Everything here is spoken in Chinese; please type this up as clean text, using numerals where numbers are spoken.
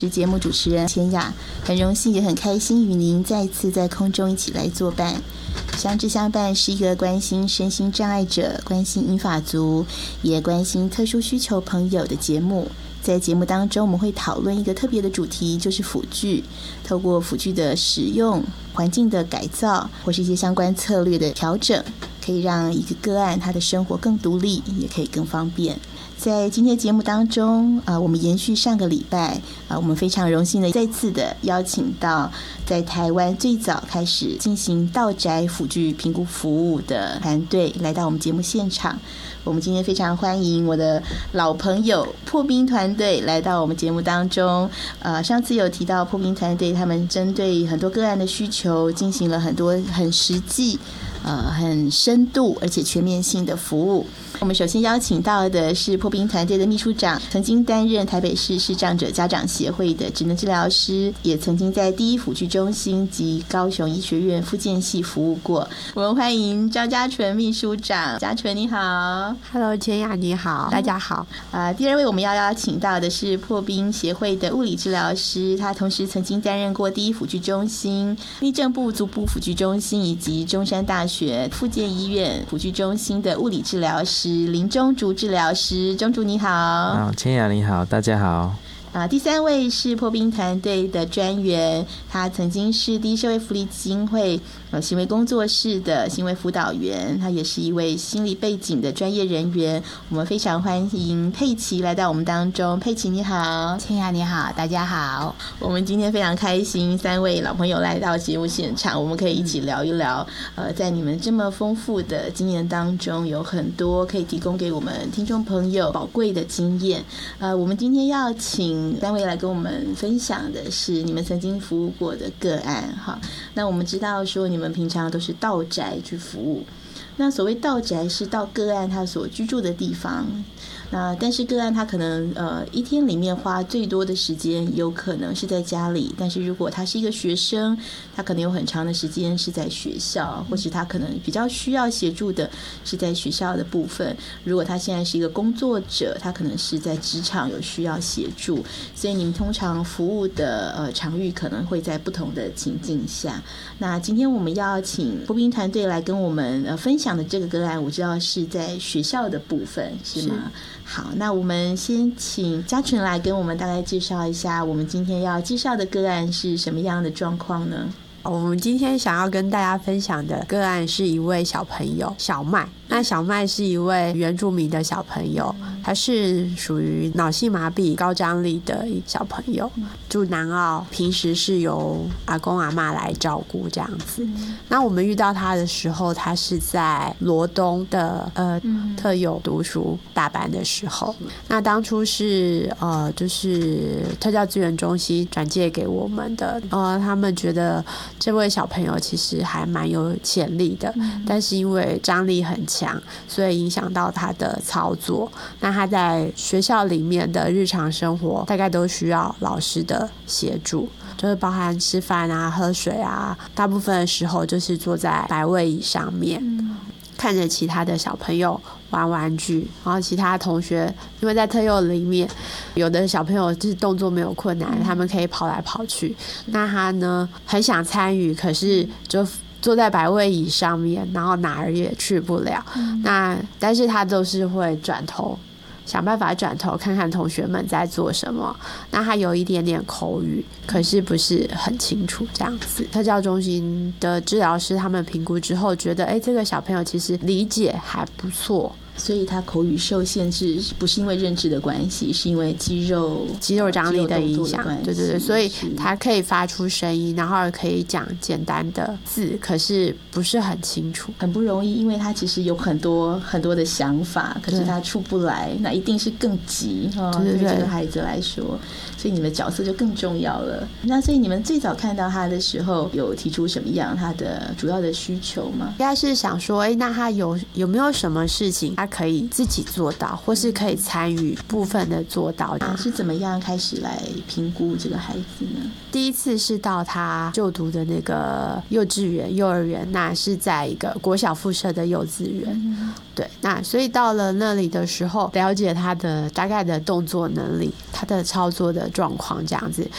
是节目主持人千雅，很荣幸也很开心与您再次在空中一起来作伴。相知相伴是一个关心身心障碍者、关心银发族，也关心特殊需求朋友的节目。在节目当中，我们会讨论一个特别的主题，就是辅具。透过辅具的使用、环境的改造，或是一些相关策略的调整，可以让一个个案他的生活更独立，也可以更方便。在今天节目当中，我们延续上个礼拜，我们非常荣幸的再次的邀请到在台湾最早开始进行到宅辅具评估服务的团队来到我们节目现场。我们今天非常欢迎我的老朋友破冰团队来到我们节目当中。上次有提到破冰团队他们针对很多个案的需求进行了很多很实际、很深度而且全面性的服务。我们首先邀请到的是破冰团队的秘书长，曾经担任台北市视障者家长协会的职能治疗师，也曾经在第一辅具中心及高雄医学院复健系服务过。我们欢迎张家纯秘书长。家纯你好。 Hello， 千雅你好，大家好。 第二位我们要邀请到的是破冰协会的物理治疗师，他同时曾经担任过第一辅具中心、内政部足部辅具中心以及中山大学复健医院辅具中心的物理治疗师林中竹治疗师。中竹你好。 千雅你好，大家好。 第三位是破冰团队的专员，他曾经是第一社会福利基金会行为工作室的行为辅导员，他也是一位心理背景的专业人员。我们非常欢迎佩琪来到我们当中。佩琪你好。 千雅你好，大家好。 我们今天非常开心，三位老朋友来到节目现场，我们可以一起聊一聊在你们这么丰富的经验当中，有很多可以提供给我们听众朋友宝贵的经验。我们今天要请三位来跟我们分享的是你们曾经服务过的个案。那我们知道说你们平常都是到宅去服务，那所谓到宅是到个案他所居住的地方，那但是个案他可能一天里面花最多的时间有可能是在家里，但是如果他是一个学生，他可能有很长的时间是在学校，或是他可能比较需要协助的是在学校的部分。如果他现在是一个工作者，他可能是在职场有需要协助，所以你们通常服务的场域可能会在不同的情境下。那今天我们要请破冰团队来跟我们分享的这个个案，我知道是在学校的部分，是吗？好，那我们先请家纯来跟我们大概介绍一下，我们今天要介绍的个案是什么样的状况呢？ 我们今天想要跟大家分享的个案是一位小朋友小麦。那小麦是一位原住民的小朋友，他是属于脑性麻痹高张力的小朋友，住南澳，平时是由阿公阿嬷来照顾这样子。那我们遇到他的时候，他是在罗东的特有读书大班的时候。那当初是就是特教资源中心转介给我们的，他们觉得这位小朋友其实还蛮有潜力的，但是因为张力很强，所以影响到他的操作。那他在学校里面的日常生活大概都需要老师的协助，就是包含吃饭啊、喝水啊，大部分的时候就是坐在百位椅上面，看着其他的小朋友玩玩具，然后其他同学因为在特幼里面有的小朋友就是动作没有困难，他们可以跑来跑去，那他呢很想参与，可是就坐在百位椅上面，然后哪儿也去不了。那但是他都是会转头想办法转头看看同学们在做什么。那他有一点点口语，可是不是很清楚这样子。特教中心的治疗师他们评估之后觉得这个小朋友其实理解还不错， 所以他口语受限制不是因为认知的关系，是因为肌肉张力的影响。对对对，所以他可以发出声音，然后可以讲简单的字，可是不是很清楚， 很不容易，因为他其实有很多很多的想法，可是他出不来，那一定是更急对这个孩子来说，所以你们的角色就更重要了。那所以你们最早看到他的时候，有提出什么样他的主要的需求吗？ 应该是想说，那他有没有什么事情他可以自己做到，或是可以参与部分的做到。 是怎么样开始来评估这个孩子呢？ 第一次是到他就读的那个幼稚园、幼儿园，那是在一个国小附设的幼稚园。对，那所以到了那里的时候，了解他的大概的动作能力，他的操作的状况这样子。